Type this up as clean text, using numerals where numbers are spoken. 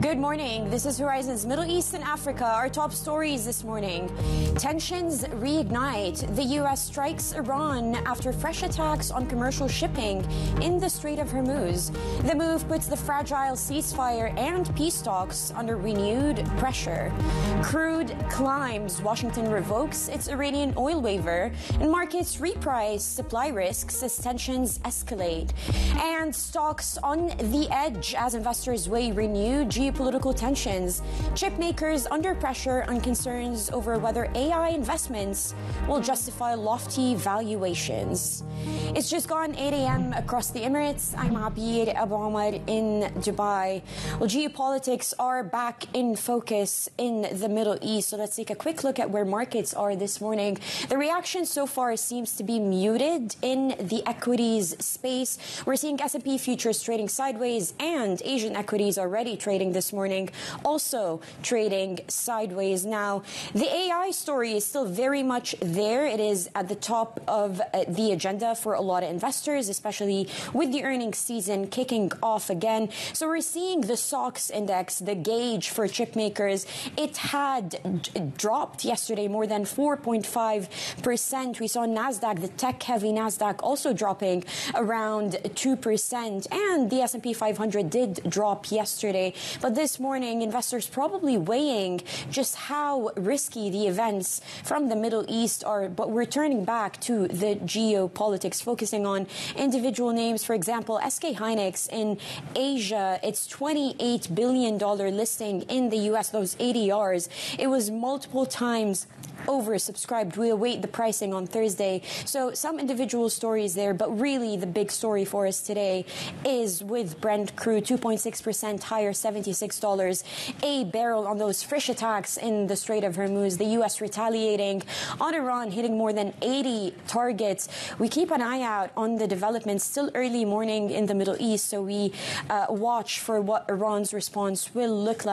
Good morning. This is Horizon's Middle East and Africa. Our top stories this morning. Tensions reignite. The U.S. strikes Iran after fresh attacks on commercial shipping in the Strait of Hormuz. The move puts the fragile ceasefire and peace talks under renewed pressure. Crude climbs. Washington revokes its Iranian oil waiver, and markets reprice supply risks as tensions escalate. And stocks on the edge as investors weigh renewed geopolitical tensions. Chip makers under pressure on concerns over whether AI investments will justify lofty valuations. It's just gone 8 a.m. across the Emirates. I'm Abir Abu Omar in Dubai. Well, geopolitics are back in focus in the Middle East. So let's take a quick look at where markets are this morning. The reaction so far seems to be muted in the equities space. We're seeing S&P futures trading sideways, and Asian equities already trading this morning, also trading sideways. Now, the AI story is still very much there. It is at the top of the agenda for a lot of investors, especially with the earnings season kicking off again. So we're seeing the SOX index, the gauge for chip makers. It had dropped yesterday more than 4.5%. We saw NASDAQ, the tech-heavy NASDAQ, also dropping around 2%. And the S&P 500 did drop yesterday. But this morning, investors probably weighing just how risky the events from the Middle East are. But we're turning back to the geopolitics, focusing on individual names. For example, SK Hynix in Asia, its $28 billion listing in the U.S., those ADRs, it was multiple times oversubscribed. We await the pricing on Thursday. So some individual stories there, but really the big story for us today is with Brent crude 2.6% higher, $76 a barrel on those fresh attacks in the Strait of Hormuz. The U.S. retaliating on Iran, hitting more than 80 targets. We keep an eye out on the developments. Still early morning in the Middle East, so we watch for what Iran's response will look like.